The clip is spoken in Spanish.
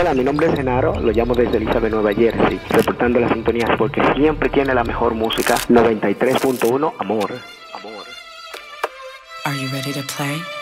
Hola, mi nombre es Genaro, lo llamo desde Elizabeth, Nueva Jersey, reportando las sintonías porque siempre tiene la mejor música. 93.1, amor. Are you ready to play?